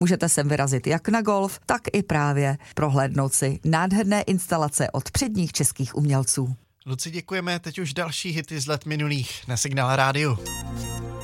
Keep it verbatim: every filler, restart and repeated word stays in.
Můžete sem vyrazit jak na golf, tak i právě prohlédnout si nádherné instalace od předních českých umělců. Luci, děkujeme, teď už další hity z let minulých na Signál rádiu.